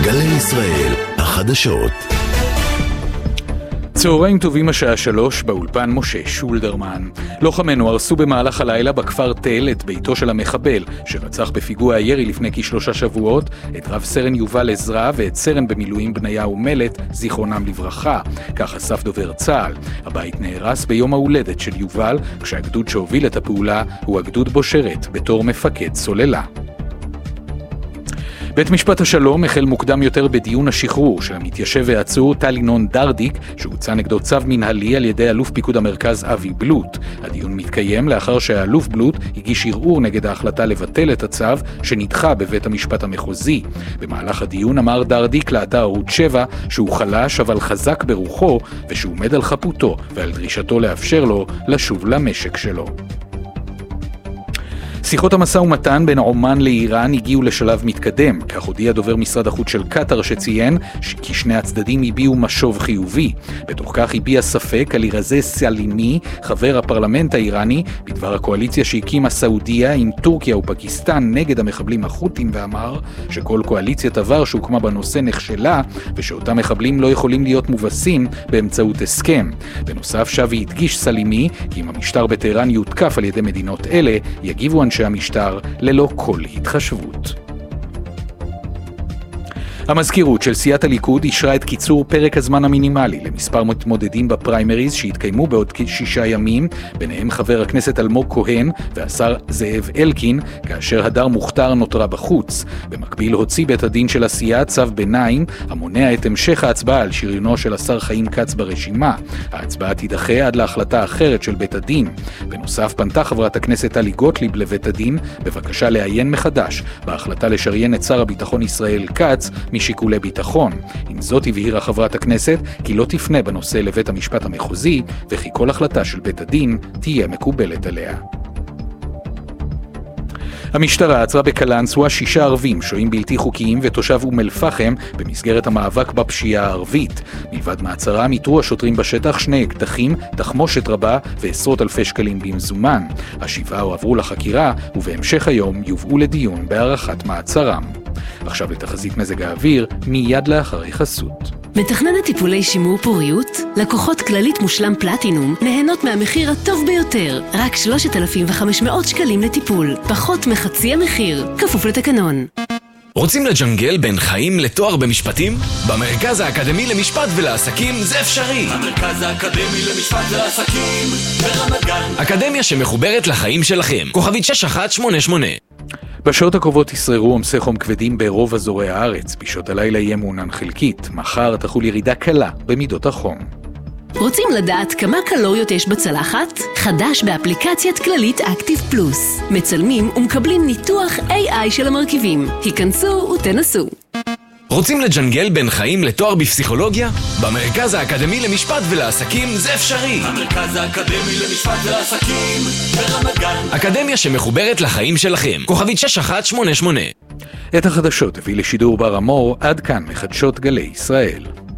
גלי ישראל, החדשות. צהריים טובים, השעה 3, באולפן משה שולדרמן. לוחמינו הרסו במהלך הלילה בכפר תל את ביתו של המחבל שרצח בפיגוע הירי לפני כ3 שבועות את רב סרן יובל עזרא ואת סרן במילואים בניה ומלט, זיכרונם לברכה. כך אסף דובר צה"ל. הבית נהרס ביום ההולדת של יובל, כשהגדוד שהוביל את הפעולה הוא הגדוד בו שירת בתור מפקד סוללה. בית משפט השלום החל מוקדם יותר בדיון השחרור של המתיישב והעצור טל ינון דרדיק, שהוצא נגדו צו מנהלי על ידי אלוף פיקוד המרכז אבי בלוט. הדיון מתקיים לאחר שהאלוף בלוט הגיש ערעור נגד ההחלטה לבטל את הצו שנדחה בבית המשפט המחוזי. במהלך הדיון אמר דרדיק לאתר ערוץ 7 שהוא חלש אבל חזק ברוחו ושהוא עומד על חפותו ועל דרישתו לאפשר לו לשוב למשק שלו. שיחות המשא ומתן בין עומן לאיראן הגיעו לשלב מתקדם, כך הודיע דובר משרד החוץ של קטר שציין כי שני הצדדים הביעו משוב חיובי. בתוך כך הביע ספק על רזה סלימי, חבר הפרלמנט האיראני, בדבר הקואליציה שהקימה סעודיה עם טורקיה ופקיסטן נגד המחבלים החות'ים, ואמר שכל קואליציית עבר שהוקמה בנושא נכשלה ושאותם מחבלים לא יכולים להיות מובסים באמצעות הסכם. בנוסף שב והדגיש סלימי כי אם המשטר בטהרן יותקף על ידי מדינות אלה, יגיבו אנשי המשטר ללא כל התחשבות. המזכירות של סיעת הליכוד אישרה את קיצור פרק הזמן המינימלי למספר מתמודדים בפריימריז שהתקיימו בעוד 6 ימים, ביניהם חבר הכנסת אלמוג כהן והשר זאב אלקין, כאשר הדר מוכתר נותרה בחוץ. במקביל הוציא בית הדין של הסיעה צו ביניים המונע את המשך ההצבעה על שריונו של השר חיים כץ ברשימה. ההצבעה תידחה עד להחלטה אחרת של בית הדין. בנוסף פנתה חברת הכנסת טלי גוטליב לבית הדין בבקשה לעיין מחדש בהחלטה לשריין את שר הביטחון ישראל כץ משיקולי ביטחון. עם זאת הבהירה חברת הכנסת כי לא תפנה בנושא לבית המשפט המחוזי וכי כל החלטה של בית הדין תהיה מקובלת עליה. המשטרה עצרה בקלנסווה 6 ערבים שוהים בלתי חוקיים ותושב אום אל פחם במסגרת המאבק בפשיעה הערבית. מלבד מעצרם איתרו השוטרים בשטח 2 אקדחים, תחמושת רבה ועשרות אלפי שקלים במזומן. השבעה הועברו לחקירה ובהמשך היום יובאו לדיון בהארכת מעצרם. עכשיו לתחזית מזג האוויר, מיד לאחרי חסות. מתכננת טיפולי שימור פוריות? לקוחות כללית מושלם פלטינום נהנות מהמחיר הטוב ביותר, רק 3,500 שקלים לטיפול, פחות מחצי המחיר, כפוף לתקנון. רוצים לג'נגל בין חיים לתואר במשפטים? במרכז האקדמי למשפט ולעסקים זה אפשרי. המרכז האקדמי למשפט ולעסקים ברמת גן. אקדמיה שמחוברת לחיים שלכם. כוכבית 6188. בשעות הקרובות ישררו עומסי חום כבדים ברוב אזורי הארץ. בשעות הלילה יהיה מעונן חלקית. מחר תחול ירידה קלה במידות החום. רוצים לדעת כמה קלוריות יש בצלחת? חדש באפליקציית כללית אקטיב פלוס. מצלמים ומקבלים ניתוח AI של המרכיבים. היכנסו ותנסו. רוצים לג'נגל בין חיים לתואר בפסיכולוגיה? במרכז האקדמי למשפט ולעסקים זה אפשרי. המרכז האקדמי למשפט ולעסקים ברמת גן. אקדמיה שמחוברת לחיים שלכם. כוכבית 6188. את החדשות הביא לשידור בר המור. עד כאן מחדשות גלי ישראל.